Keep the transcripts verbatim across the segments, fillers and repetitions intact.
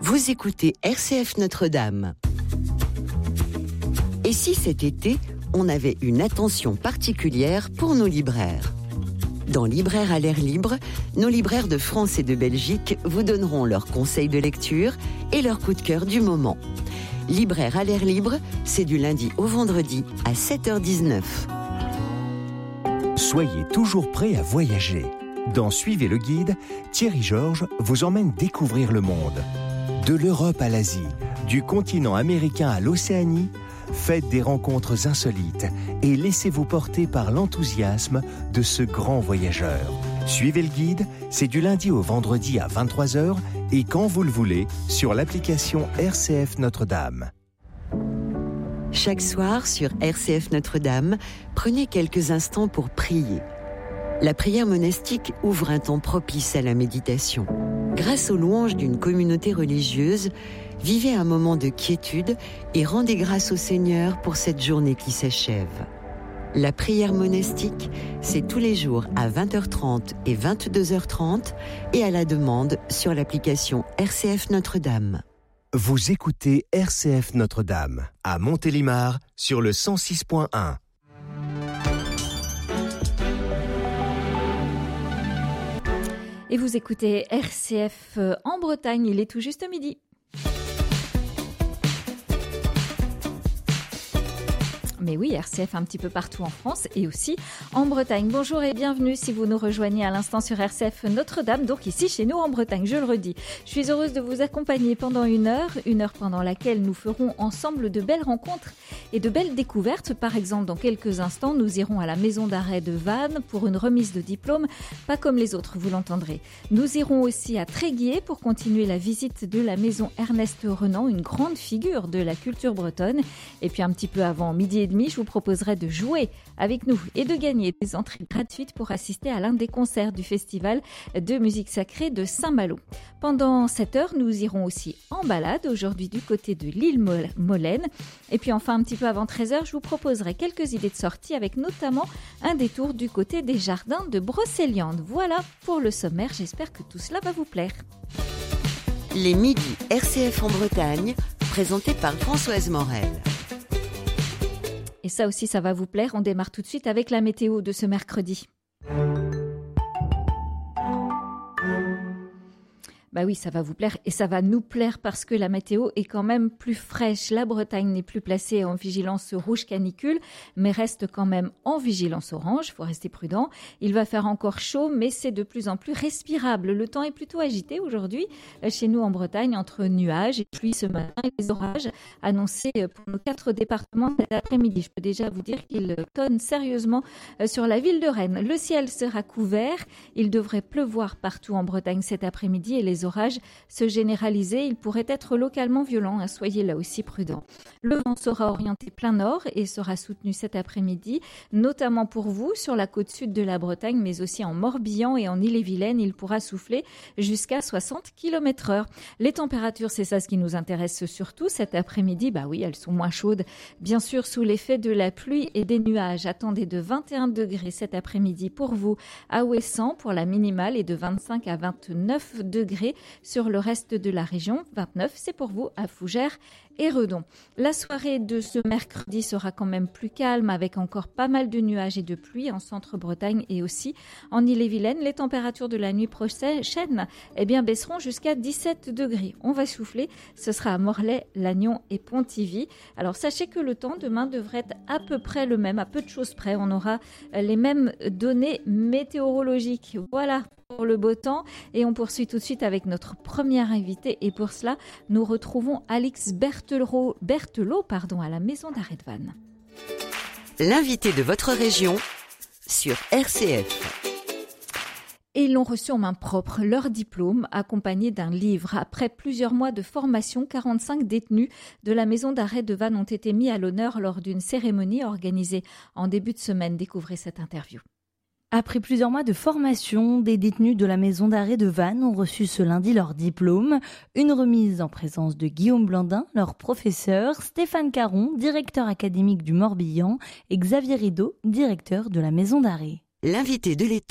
Vous écoutez R C F Notre-Dame. Et si cet été, on avait une attention particulière pour nos libraires ? Dans Libraires à l'air libre, nos libraires de France et de Belgique vous donneront leurs conseils de lecture et leurs coups de cœur du moment. Libraires à l'air libre, c'est du lundi au vendredi à sept heures dix-neuf. Soyez toujours prêts à voyager. Dans Suivez le guide, Thierry Georges vous emmène découvrir le monde. De l'Europe à l'Asie, du continent américain à l'Océanie, faites des rencontres insolites et laissez-vous porter par l'enthousiasme de ce grand voyageur. Suivez le guide, c'est du lundi au vendredi à vingt-trois heures et quand vous le voulez sur l'application R C F Notre-Dame. Chaque soir sur R C F Notre-Dame, prenez quelques instants pour prier. La prière monastique ouvre un temps propice à la méditation. Grâce aux louanges d'une communauté religieuse, vivez un moment de quiétude et rendez grâce au Seigneur pour cette journée qui s'achève. La prière monastique, c'est tous les jours à vingt heures trente et vingt-deux heures trente et à la demande sur l'application R C F Notre-Dame. Vous écoutez R C F Notre-Dame à Montélimar sur le cent six point un. Et vous écoutez R C F en Bretagne, il est tout juste midi. Mais oui, R C F un petit peu partout en France et aussi en Bretagne. Bonjour et bienvenue si vous nous rejoignez à l'instant sur R C F Notre-Dame, donc ici chez nous en Bretagne, je le redis. Je suis heureuse de vous accompagner pendant une heure, une heure pendant laquelle nous ferons ensemble de belles rencontres et de belles découvertes. Par exemple, dans quelques instants, nous irons à la maison d'arrêt de Vannes pour une remise de diplôme, pas comme les autres, vous l'entendrez. Nous irons aussi à Tréguier pour continuer la visite de la maison Ernest Renan, une grande figure de la culture bretonne. Et puis un petit peu avant midi et demi, je vous proposerai de jouer avec nous et de gagner des entrées gratuites pour assister à l'un des concerts du festival de musique sacrée de Saint-Malo. Pendant cette heure, nous irons aussi en balade, aujourd'hui du côté de l'île Molène. Et puis enfin, un petit peu avant treize heures, je vous proposerai quelques idées de sortie avec notamment un détour du côté des jardins de Brocéliande. Voilà pour le sommaire, j'espère que tout cela va vous plaire. Les midis R C F en Bretagne, présentés par Françoise Morel. Et ça aussi, ça va vous plaire. On démarre tout de suite avec la météo de ce mercredi. Bah oui, ça va vous plaire et ça va nous plaire parce que la météo est quand même plus fraîche. La Bretagne n'est plus placée en vigilance rouge canicule, mais reste quand même en vigilance orange. Il faut rester prudent. Il va faire encore chaud, mais c'est de plus en plus respirable. Le temps est plutôt agité aujourd'hui chez nous en Bretagne, entre nuages et pluie ce matin et les orages annoncés pour nos quatre départements cet après-midi. Je peux déjà vous dire qu'il tonne sérieusement sur la ville de Rennes. Le ciel sera couvert. Il devrait pleuvoir partout en Bretagne cet après-midi et les orages se généraliser, il pourrait être localement violent, hein, soyez là aussi prudents. Le vent sera orienté plein nord et sera soutenu cet après-midi, notamment pour vous sur la côte sud de la Bretagne, mais aussi en Morbihan et en Ille-et-Vilaine, il pourra souffler jusqu'à soixante kilomètres heure. Les températures, c'est ça ce qui nous intéresse surtout cet après-midi, bah oui, elles sont moins chaudes, bien sûr sous l'effet de la pluie et des nuages. Attendez de vingt et un degrés cet après-midi pour vous à Ouessant pour la minimale et de vingt-cinq à vingt-neuf degrés sur le reste de la région. vingt-neuf, c'est pour vous à Fougères et Redon. La soirée de ce mercredi sera quand même plus calme avec encore pas mal de nuages et de pluie en centre-Bretagne et aussi en Ille-et-Vilaine. Les températures de la nuit prochaine eh bien, baisseront jusqu'à dix-sept degrés. On va souffler, ce sera à Morlaix, Lannion et Pontivy. Alors sachez que le temps demain devrait être à peu près le même, à peu de choses près. On aura les mêmes données météorologiques. Voilà pour le beau temps et on poursuit tout de suite avec notre première invitée et pour cela nous retrouvons Alix Berthelot, Berthelot pardon, à la maison d'arrêt de Vannes. L'invité de votre région sur R C F. Et ils l'ont reçu en main propre, leur diplôme, accompagné d'un livre. Après plusieurs mois de formation, quarante-cinq détenus de la maison d'arrêt de Vannes ont été mis à l'honneur lors d'une cérémonie organisée en début de semaine. Découvrez cette interview. Après plusieurs mois de formation, des détenus de la maison d'arrêt de Vannes ont reçu ce lundi leur diplôme. Une remise en présence de Guillaume Blandin, leur professeur, Stéphane Caron, directeur académique du Morbihan, et Xavier Rideau, directeur de la maison d'arrêt. L'invité de l'été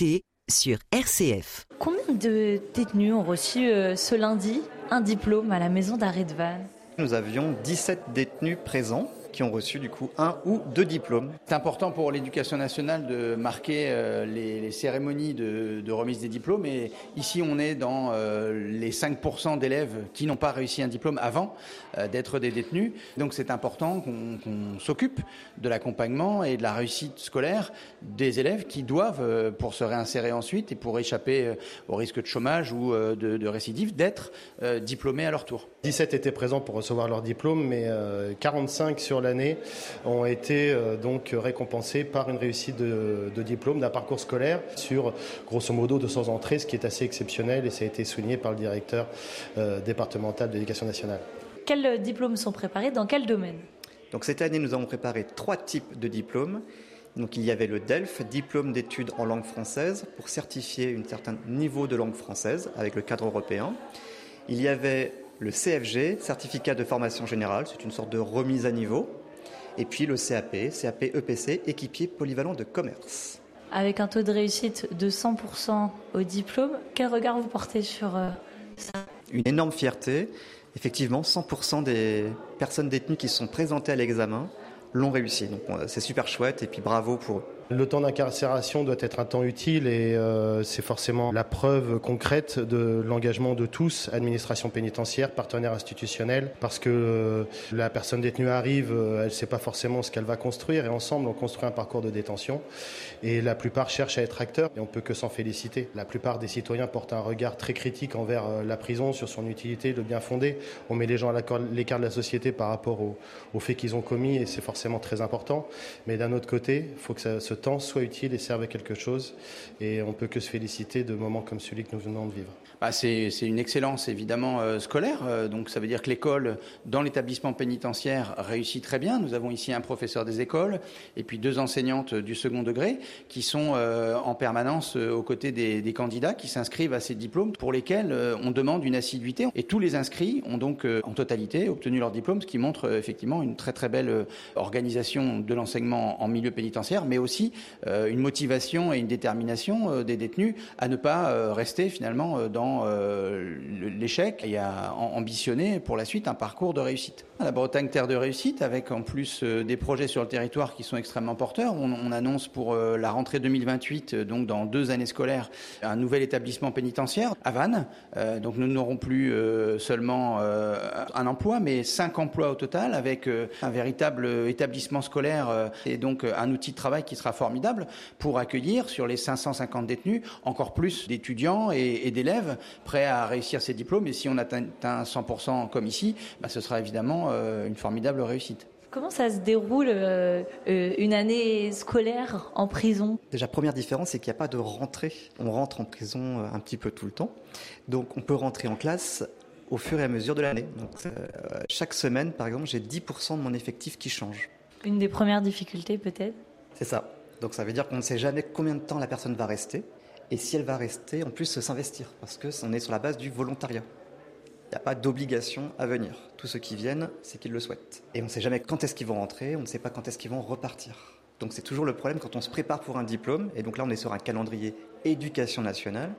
sur R C F. Combien de détenus ont reçu euh, ce lundi un diplôme à la maison d'arrêt de Vannes ? Nous avions dix-sept détenus présents qui ont reçu du coup un ou deux diplômes. C'est important pour l'éducation nationale de marquer euh, les, les cérémonies de, de remise des diplômes. Et ici, on est dans euh, les cinq pour cent d'élèves qui n'ont pas réussi un diplôme avant euh, d'être des détenus. Donc c'est important qu'on, qu'on s'occupe de l'accompagnement et de la réussite scolaire des élèves qui doivent, euh, pour se réinsérer ensuite et pour échapper euh, au risque de chômage ou euh, de, de récidive, d'être euh, diplômés à leur tour. dix-sept étaient présents pour recevoir leur diplôme, mais euh, quarante-cinq sur l'année ont été euh, donc récompensés par une réussite de, de diplôme d'un parcours scolaire sur grosso modo deux cents entrées, ce qui est assez exceptionnel et ça a été souligné par le directeur euh, départemental de l'éducation nationale. Quels diplômes sont préparés dans quel domaine ? Donc cette année, nous avons préparé trois types de diplômes. Donc il y avait le D E L F, diplôme d'études en langue française, pour certifier un certain niveau de langue française avec le cadre européen. Il y avait le C F G, certificat de formation générale, c'est une sorte de remise à niveau. Et puis le C A P, C A P E P C, équipier polyvalent de commerce. Avec un taux de réussite de cent pour cent au diplôme, quel regard vous portez sur euh, ça ? Une énorme fierté. Effectivement, cent pour cent des personnes détenues qui se sont présentées à l'examen l'ont réussi. Donc c'est super chouette et puis bravo pour eux. Le temps d'incarcération doit être un temps utile et euh, c'est forcément la preuve concrète de l'engagement de tous, administration pénitentiaire, partenaires institutionnels, parce que euh, la personne détenue arrive, euh, elle ne sait pas forcément ce qu'elle va construire et ensemble on construit un parcours de détention et la plupart cherchent à être acteurs et on ne peut que s'en féliciter. La plupart des citoyens portent un regard très critique envers euh, la prison, sur son utilité, le bien fondé. On met les gens à l'écart de la société par rapport aux, aux faits qu'ils ont commis et c'est forcément très important. Mais d'un autre côté, il faut que ça, ce temps soit utile et serve à quelque chose. Et on ne peut que se féliciter de moments comme celui que nous venons de vivre. Bah c'est, c'est une excellence évidemment euh, scolaire. Euh, donc ça veut dire que l'école dans l'établissement pénitentiaire réussit très bien. Nous avons ici un professeur des écoles et puis deux enseignantes du second degré qui sont euh, en permanence euh, aux côtés des, des candidats qui s'inscrivent à ces diplômes pour lesquels euh, on demande une assiduité. Et tous les inscrits ont donc euh, en totalité obtenu leur diplôme, ce qui montre euh, effectivement une très très belle euh, organisation de l'enseignement en milieu pénitentiaire, mais aussi euh, une motivation et une détermination euh, des détenus à ne pas euh, rester finalement euh, dans Euh, l'échec et à ambitionner pour la suite un parcours de réussite. La Bretagne, terre de réussite, avec en plus euh, des projets sur le territoire qui sont extrêmement porteurs. On, on annonce pour euh, la rentrée deux mille vingt-huit, euh, donc dans deux années scolaires, un nouvel établissement pénitentiaire à Vannes. Euh, donc nous n'aurons plus euh, seulement euh, un emploi, mais cinq emplois au total, avec euh, un véritable établissement scolaire euh, et donc euh, un outil de travail qui sera formidable pour accueillir sur les cinq cent cinquante détenus encore plus d'étudiants et, et d'élèves prêts à réussir ces diplômes. Et si on atteint cent pour cent comme ici, bah, ce sera évidemment euh, une formidable réussite. Comment ça se déroule euh, une année scolaire en prison ? Déjà, première différence, c'est qu'il n'y a pas de rentrée. On rentre en prison un petit peu tout le temps. Donc on peut rentrer en classe au fur et à mesure de l'année. Donc, euh, chaque semaine, par exemple, j'ai dix pour cent de mon effectif qui change. Une des premières difficultés peut-être ? C'est ça. Donc ça veut dire qu'on ne sait jamais combien de temps la personne va rester. Et si elle va rester, en plus, s'investir, parce qu'on est sur la base du volontariat. Il n'y a pas d'obligation à venir. Tous ceux qui viennent, c'est qu'ils le souhaitent. Et on ne sait jamais quand est-ce qu'ils vont rentrer, on ne sait pas quand est-ce qu'ils vont repartir. Donc c'est toujours le problème quand on se prépare pour un diplôme, et donc là on est sur un calendrier éducation nationale,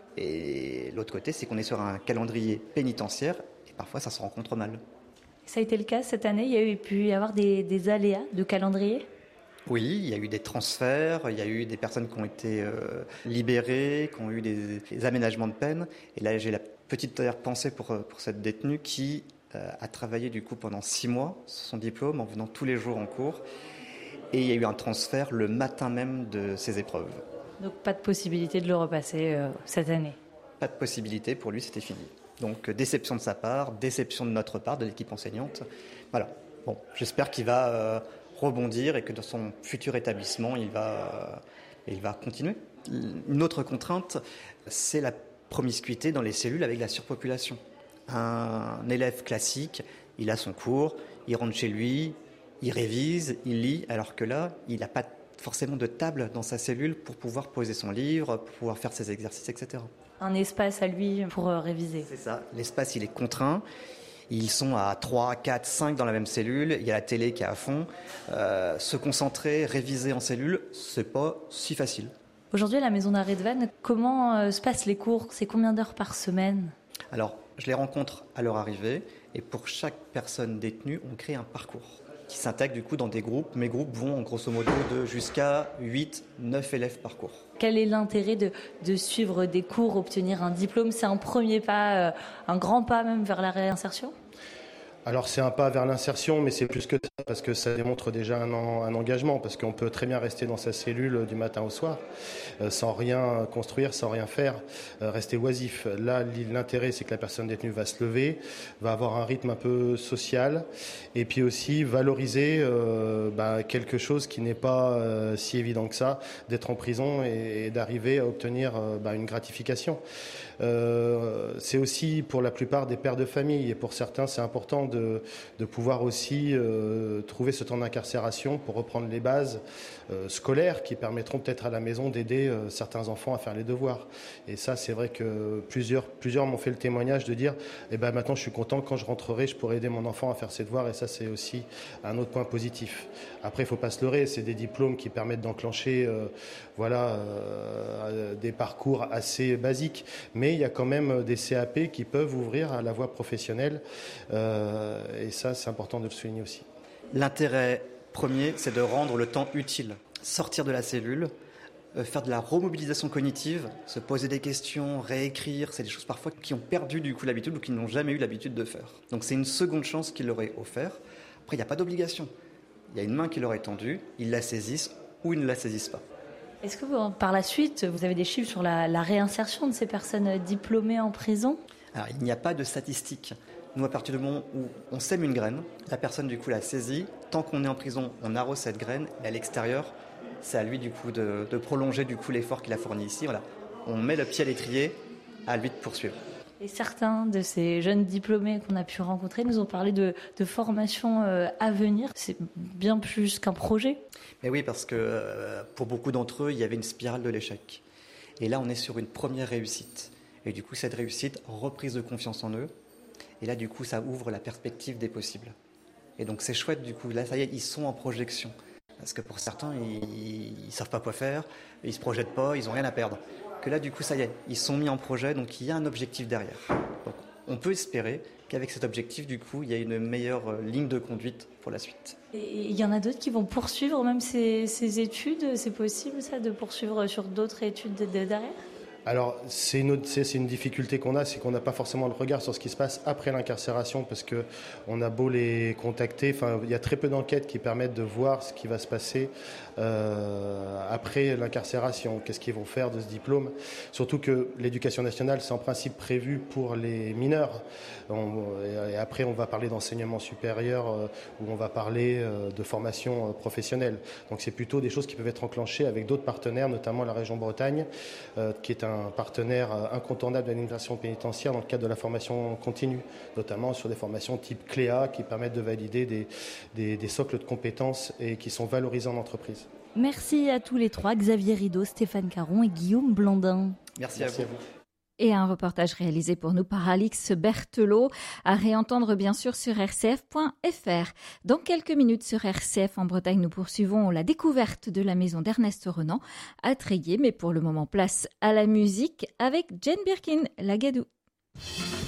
et l'autre côté c'est qu'on est sur un calendrier pénitentiaire, et parfois ça se rencontre mal. Ça a été le cas cette année, il y a eu, pu y avoir des, des aléas de calendrier ? Oui, il y a eu des transferts, il y a eu des personnes qui ont été euh, libérées, qui ont eu des, des aménagements de peine. Et là, j'ai la petite d'ailleurs pensée pour, pour cette détenue qui euh, a travaillé du coup pendant six mois sur son diplôme en venant tous les jours en cours. Et il y a eu un transfert le matin même de ses épreuves. Donc pas de possibilité de le repasser euh, cette année ? Pas de possibilité, pour lui c'était fini. Donc déception de sa part, déception de notre part, de l'équipe enseignante. Voilà. Bon, j'espère qu'il va... Euh, rebondir et que dans son futur établissement, il va, il va continuer. Une autre contrainte, c'est la promiscuité dans les cellules avec la surpopulation. Un élève classique, il a son cours, il rentre chez lui, il révise, il lit, alors que là, il n'a pas forcément de table dans sa cellule pour pouvoir poser son livre, pour pouvoir faire ses exercices, et cetera. Un espace à lui pour réviser. C'est ça, l'espace il est contraint. Ils sont à trois, quatre, cinq dans la même cellule, il y a la télé qui est à fond. Euh, se concentrer, réviser en cellule, c'est pas si facile. Aujourd'hui, à la maison d'arrêt de Vannes, comment euh, se passent les cours? C'est combien d'heures par semaine? Alors, je les rencontre à leur arrivée et pour chaque personne détenue, on crée un parcours qui s'intègre du coup dans des groupes. Mes groupes vont en grosso modo de jusqu'à huit neuf élèves par cours. Quel est l'intérêt de, de suivre des cours, obtenir un diplôme? C'est un premier pas, euh, un grand pas même vers la réinsertion? Alors c'est un pas vers l'insertion, mais c'est plus que ça, parce que ça démontre déjà un, en, un engagement, parce qu'on peut très bien rester dans sa cellule du matin au soir, euh, sans rien construire, sans rien faire, euh, rester oisif. Là, l'intérêt, c'est que la personne détenue va se lever, va avoir un rythme un peu social, et puis aussi valoriser euh, bah, quelque chose qui n'est pas euh, si évident que ça, d'être en prison et, et d'arriver à obtenir euh, bah, une gratification. Euh, c'est aussi pour la plupart des pères de famille, et pour certains, c'est important de, de pouvoir aussi euh, trouver ce temps d'incarcération pour reprendre les bases euh, scolaires qui permettront peut-être à la maison d'aider euh, certains enfants à faire les devoirs. Et ça, c'est vrai que plusieurs, plusieurs m'ont fait le témoignage de dire eh ben, maintenant je suis content, quand je rentrerai, je pourrai aider mon enfant à faire ses devoirs, et ça, c'est aussi un autre point positif. Après, il ne faut pas se leurrer, c'est des diplômes qui permettent d'enclencher euh, voilà, euh, des parcours assez basiques, mais il y a quand même des C A P qui peuvent ouvrir à la voie professionnelle, euh, et ça, c'est important de le souligner aussi. L'intérêt premier, c'est de rendre le temps utile. Sortir de la cellule, euh, faire de la remobilisation cognitive, se poser des questions, réécrire, c'est des choses parfois qui ont perdu du coup l'habitude ou qui n'ont jamais eu l'habitude de faire. Donc c'est une seconde chance qu'il leur est offert. Après, il n'y a pas d'obligation. Il y a une main qui leur est tendue, ils la saisissent ou ils ne la saisissent pas. Est-ce que vous, par la suite, vous avez des chiffres sur la, la réinsertion de ces personnes diplômées en prison? Alors, il n'y a pas de statistiques. Nous, à partir du moment où on sème une graine, la personne du coup la saisit. Tant qu'on est en prison, on arrose cette graine. Et à l'extérieur, c'est à lui du coup de, de prolonger du coup l'effort qu'il a fourni ici. Voilà, on met le pied à l'étrier, à lui de poursuivre. Et certains de ces jeunes diplômés qu'on a pu rencontrer nous ont parlé de, de formation euh, à venir. C'est bien plus qu'un projet. Mais oui, parce que euh, pour beaucoup d'entre eux, il y avait une spirale de l'échec. Et là, on est sur une première réussite. Et du coup, cette réussite, reprise de confiance en eux. Et là, du coup, ça ouvre la perspective des possibles. Et donc, c'est chouette, du coup. Là, ça y est, ils sont en projection. Parce que pour certains, ils ne savent pas quoi faire, ils ne se projettent pas, ils n'ont rien à perdre. Que là, du coup, ça y est, ils sont mis en projet, donc il y a un objectif derrière. Donc, on peut espérer qu'avec cet objectif, du coup, il y a une meilleure ligne de conduite pour la suite. Et il y en a d'autres qui vont poursuivre même ces, ces études. C'est possible, ça, de poursuivre sur d'autres études de, de, derrière? Alors, c'est une, c'est, c'est une difficulté qu'on a, c'est qu'on n'a pas forcément le regard sur ce qui se passe après l'incarcération, parce qu'on a beau les contacter, enfin, il y a très peu d'enquêtes qui permettent de voir ce qui va se passer euh, après l'incarcération. Qu'est-ce qu'ils vont faire de ce diplôme? Surtout que l'éducation nationale, c'est en principe prévu pour les mineurs. On, et après, on va parler d'enseignement supérieur, euh, où on va parler euh, de formation euh, professionnelle. Donc, c'est plutôt des choses qui peuvent être enclenchées avec d'autres partenaires, notamment la région Bretagne, euh, qui est un un partenaire incontournable de l'administration pénitentiaire dans le cadre de la formation continue, notamment sur des formations type Cléa qui permettent de valider des, des, des socles de compétences et qui sont valorisés en entreprise. Merci à tous les trois, Xavier Rideau, Stéphane Caron et Guillaume Blandin. Merci, Merci à vous. À vous. Et un reportage réalisé pour nous par Alix Berthelot, à réentendre bien sûr sur r c f point f r. Dans quelques minutes sur R C F en Bretagne, nous poursuivons la découverte de la maison d'Ernest Renan à Tréguier, mais pour le moment place à la musique avec Jane Birkin, La Gadoue.